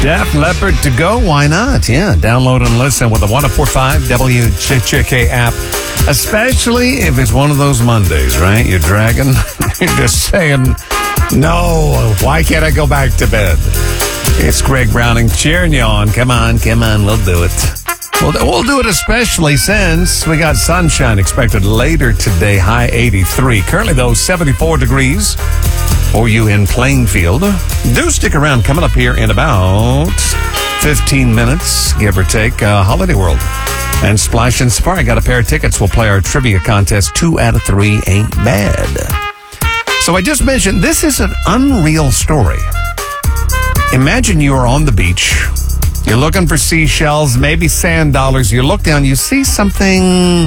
Def Leppard to go. Why not? Yeah, download and listen with the 104.5 WJJK app, especially if it's one of those Mondays, right? You're dragging, you're just saying, no, why can't I go back to bed? It's Greg Browning cheering you on. Come on, we'll do it. We'll do it especially since we got sunshine expected later today, high 83. Currently, though, 74 degrees for you in Plainfield. Do stick around. Coming up here in about 15 minutes, give or take, Holiday World and Splash and Safari. Got a pair of tickets. We'll play our trivia contest. 2 out of 3 ain't bad. So I just mentioned, this is an unreal story. Imagine you are on the beach. You're looking for seashells, maybe sand dollars. You look down, you see something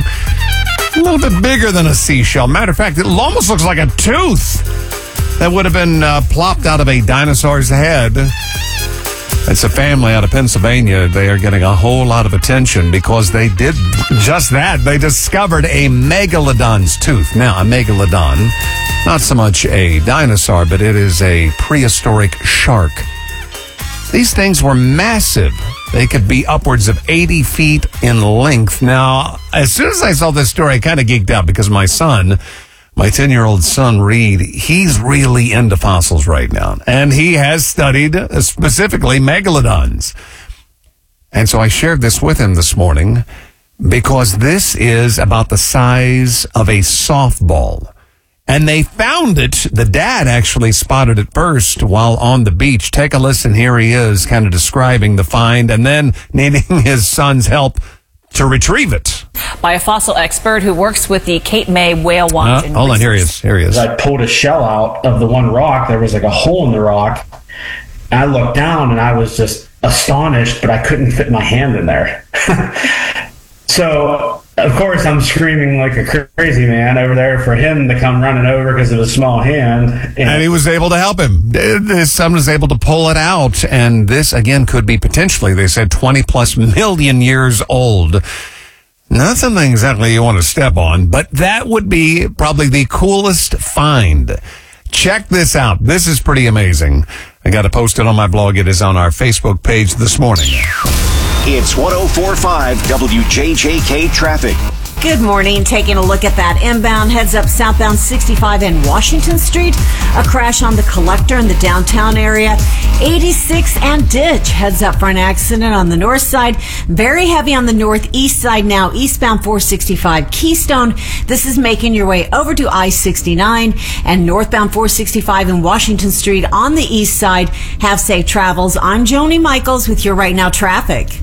a little bit bigger than a seashell. Matter of fact, it almost looks like a tooth that would have been plopped out of a dinosaur's head. It's a family out of Pennsylvania. They are getting a whole lot of attention because they did just that. They discovered a megalodon's tooth. Now, a megalodon, not so much a dinosaur, but it is a prehistoric shark. These things were massive. They could be upwards of 80 feet in length. Now, as soon as I saw this story, I kind of geeked out because my son, my 10-year-old son, Reed, he's really into fossils right now. And he has studied specifically megalodons. And so I shared this with him this morning because this is about the size of a softball. And they found it. The dad actually spotted it first while on the beach. Take a listen. Here he is kind of describing the find and then needing his son's help to retrieve it. By a fossil expert who works with the Cape May Whale Watch. Hold on, here he is. I pulled a shell out of the one rock. There was like a hole in the rock. I looked down and I was just astonished, but I couldn't fit my hand in there. So, of course, I'm screaming like a crazy man over there for him to come running over because of his small hand. And he was able to help him. His son was able to pull it out. And this, again, could be potentially, they said, 20-plus million years old. Not something exactly you want to step on, but that would be probably the coolest find. Check this out. This is pretty amazing. I got to post it on my blog. It is on our Facebook page this morning. It's 104.5 WJJK Traffic. Good morning. Taking a look at that inbound, heads up southbound 65 and Washington Street. A crash on the Collector in the downtown area. 86 and Ditch, heads up for an accident on the north side. Very heavy on the northeast side now, eastbound 465 Keystone. This is making your way over to I-69 and northbound 465 in Washington Street on the east side. Have safe travels. I'm Joni Michaels with your Right Now traffic.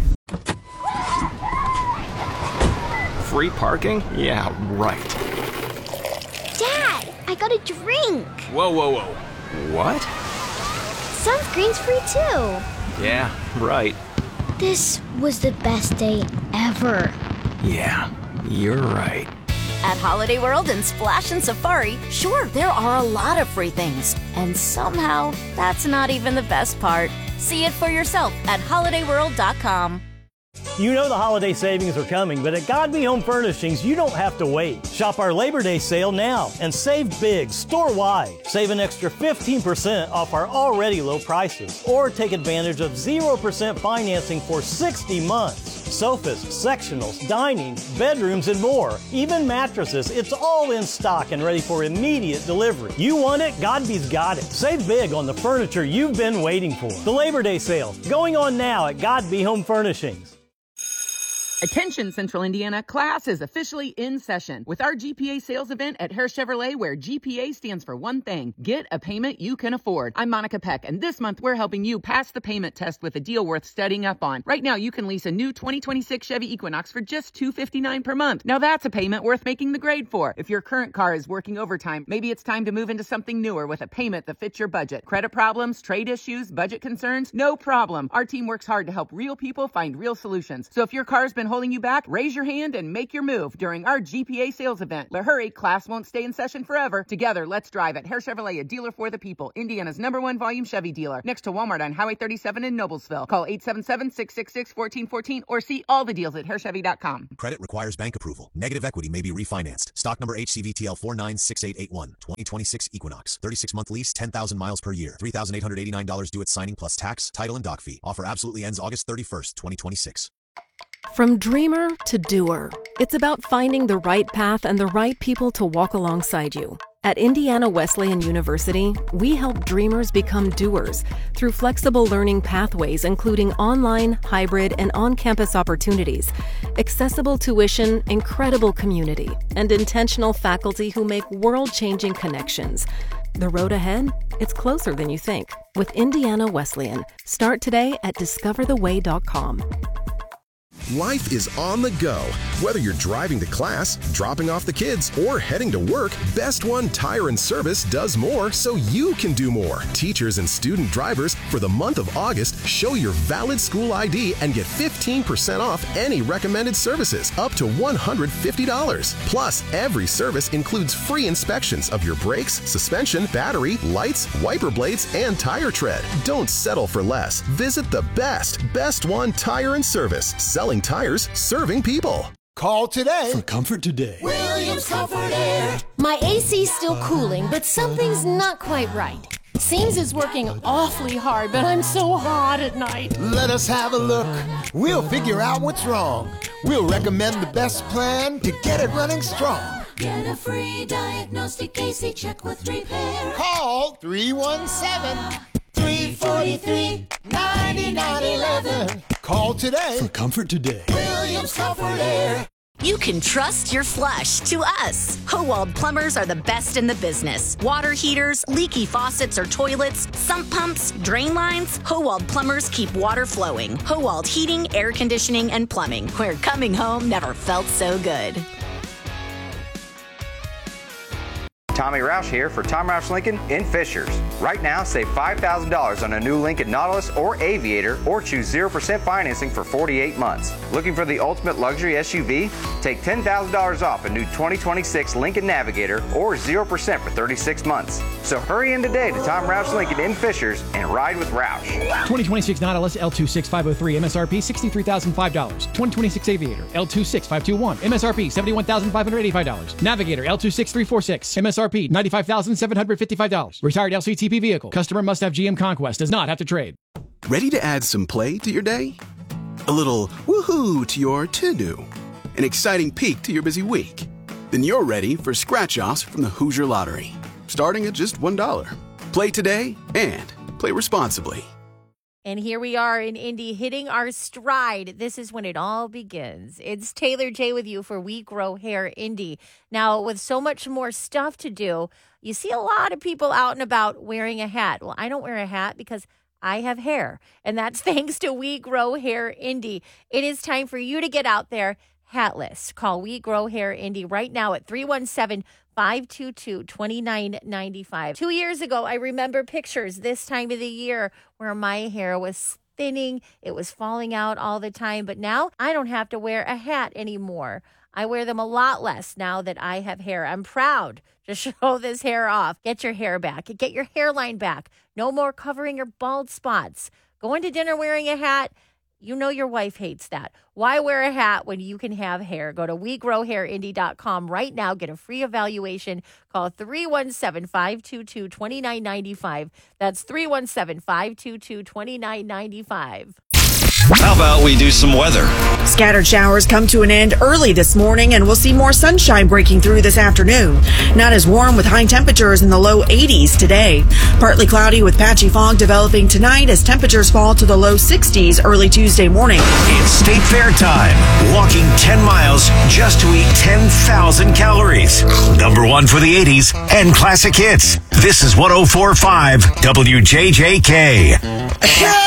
Free parking? Yeah, right. Dad, I got a drink. Whoa. What? Sunscreen's free too. Yeah, right. This was the best day ever. Yeah, you're right. At Holiday World and Splash and Safari, sure, there are a lot of free things. And somehow, that's not even the best part. See it for yourself at holidayworld.com. You know the holiday savings are coming, but at God Be Home Furnishings, you don't have to wait. Shop our Labor Day sale now and save big store-wide. Save an extra 15% off our already low prices. Or take advantage of 0% financing for 60 months. Sofas, sectionals, dining, bedrooms, and more. Even mattresses, it's all in stock and ready for immediate delivery. You want it? Godby's got it. Save big on the furniture you've been waiting for. The Labor Day sale, going on now at God Be Home Furnishings. Attention Central Indiana, class is officially in session with our GPA sales event at Hare Chevrolet, where GPA stands for one thing: get a payment you can afford. I'm Monica Peck, and this month we're helping you pass the payment test with a deal worth studying up on. Right now you can lease a new 2026 Chevy Equinox for just $259 per month. Now that's a payment worth making the grade for. If your current car is working overtime, maybe it's time to move into something newer with a payment that fits your budget. Credit problems, trade issues, budget concerns? No problem. Our team works hard to help real people find real solutions. So if your car's been holding you back? Raise your hand and make your move during our GPA sales event. But hurry, class won't stay in session forever. Together, let's drive at Hare Chevrolet, a dealer for the people. Indiana's #1 volume Chevy dealer. Next to Walmart on Highway 37 in Noblesville. Call 877-666-1414 or see all the deals at HareChevy.com. Credit requires bank approval. Negative equity may be refinanced. Stock number HCVTL 496881. 2026 Equinox. 36-month lease, 10,000 miles per year. $3,889 due at signing plus tax, title, and dock fee. Offer absolutely ends August 31st, 2026. From dreamer to doer, it's about finding the right path and the right people to walk alongside you. At Indiana Wesleyan University, we help dreamers become doers through flexible learning pathways, including online, hybrid, and on-campus opportunities, accessible tuition, incredible community, and intentional faculty who make world-changing connections. The road ahead? It's closer than you think. With Indiana Wesleyan. Start today at discovertheway.com. Life is on the go. Whether you're driving to class, dropping off the kids, or heading to work, Best One Tire and Service does more so you can do more. Teachers and student drivers, for the month of August, show your valid school ID and get 15% off any recommended services, up to $150. Plus, every service includes free inspections of your brakes, suspension, battery, lights, wiper blades, and tire tread. Don't settle for less. Visit the Best One Tire and Service. Selling tires, serving people. Call today for comfort today. Williams Comfort Air. My AC's still cooling, but something's not quite right. Seems it's working awfully hard, but I'm so hot at night. Let us have a look. We'll figure out what's wrong. We'll recommend the best plan to get it running strong. Get a free diagnostic AC check with repair. Call 317-343-9911. Call today for comfort today. Williams Comfort Air. You can trust your flush to us. Howald Plumbers are the best in the business. Water heaters, leaky faucets or toilets, sump pumps, drain lines. Howald Plumbers keep water flowing. Howald Heating, Air Conditioning, and Plumbing, where coming home never felt so good. Tommy Roush here for Tom Roush Lincoln in Fishers. Right now, save $5,000 on a new Lincoln Nautilus or Aviator, or choose 0% financing for 48 months. Looking for the ultimate luxury SUV? Take $10,000 off a new 2026 Lincoln Navigator, or 0% for 36 months. So hurry in today to Tom Roush Lincoln in Fishers and ride with Roush. 2026 Nautilus L26503 MSRP $63,005. 2026 Aviator L26521 MSRP $71,585. Navigator L26346 MSRP $95,755. Retired LCTP vehicle. Customer must have GM Conquest. Does not have to trade. Ready to add some play to your day? A little woohoo to your to-do? An exciting peek to your busy week? Then you're ready for scratch-offs from the Hoosier Lottery. Starting at just $1. Play today and play responsibly. And here we are in Indy hitting our stride. This is when it all begins. It's Taylor J with you for We Grow Hair Indy. Now, with so much more stuff to do, you see a lot of people out and about wearing a hat. Well, I don't wear a hat because I have hair, and that's thanks to We Grow Hair Indy. It is time for you to get out there hatless. Call We Grow Hair Indy right now at 317-522-2995. 2 years ago, I remember pictures this time of the year where my hair was thinning. It was falling out all the time. But now I don't have to wear a hat anymore. I wear them a lot less now that I have hair. I'm proud to show this hair off. Get your hair back. Get your hairline back. No more covering your bald spots. Going to dinner wearing a hat, you know your wife hates that. Why wear a hat when you can have hair? Go to WeGrowHairIndy.com right now. Get a free evaluation. Call 317-522-2995. That's 317-522-2995. How about we do some weather? Scattered showers come to an end early this morning, and we'll see more sunshine breaking through this afternoon. Not as warm with high temperatures in the low 80s today. Partly cloudy with patchy fog developing tonight as temperatures fall to the low 60s early Tuesday morning. It's State Fair time. Walking 10 miles just to eat 10,000 calories. Number one for the 80s and classic hits. This is 104.5 WJJK.